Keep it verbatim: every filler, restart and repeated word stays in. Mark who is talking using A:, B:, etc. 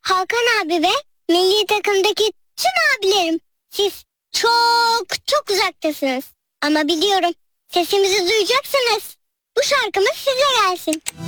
A: Hakan abi ve milli takımdaki tüm abilerim. Siz çok çok uzaktasınız. Ama biliyorum sesimizi duyacaksınız. Bu şarkımız size gelsin.